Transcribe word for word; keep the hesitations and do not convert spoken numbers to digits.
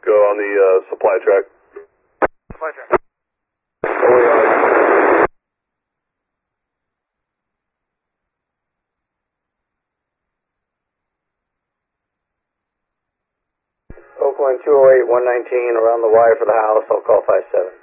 Go on the uh, supply track. Supply track. Oakland two oh eight, one nineteen, around the wire for the house. I'll call five seven.